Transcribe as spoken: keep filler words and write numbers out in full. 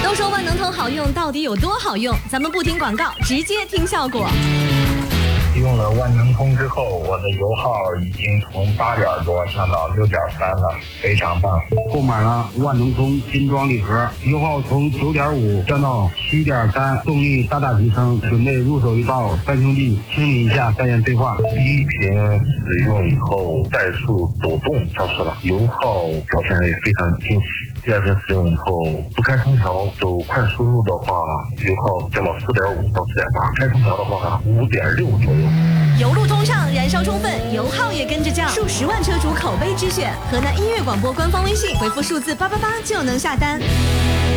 都说万能通好用，到底有多好用？咱们不听广告，直接听效果。 用了万能通之后，我的油耗已经从八点多降到六点三了，非常棒。 购买了万能通金装礼盒，油耗从九点五降到七点三，动力大大提升。准备入手一包，三兄弟清理一下，再言对话。 第一瓶使用以后，怠速抖动消失了，油耗表现也非常惊喜。第二瓶使用以后，不开空调走快输入的话，油耗降到四点五到四点八，开空调的话五点六左右。 油路通畅，燃烧充分，油耗也跟着降，数十万车主口碑之选。河南音乐广播官方微信回复数字八八八就能下单。